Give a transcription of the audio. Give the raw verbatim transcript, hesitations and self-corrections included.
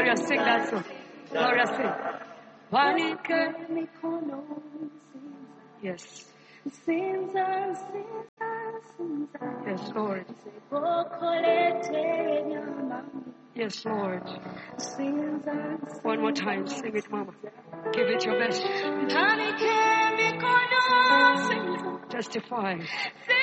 Gloria, sing that song. Gloria, sing. Panike. Yes. Yes, Lord. Yes, Lord. One more time, sing it, Mama. Give it your best. Testify.